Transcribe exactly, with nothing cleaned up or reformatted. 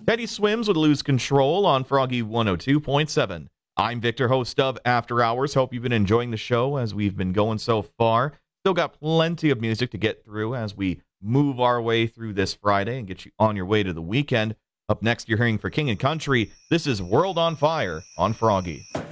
Teddy Swims would lose control on Froggy one oh two point seven. I'm Victor, host of After Hours. Hope you've been enjoying the show as we've been going so far. Still got plenty of music to get through as we move our way through this Friday and get you on your way to the weekend. Up next, you're hearing for King and Country. This is World on Fire on Froggy.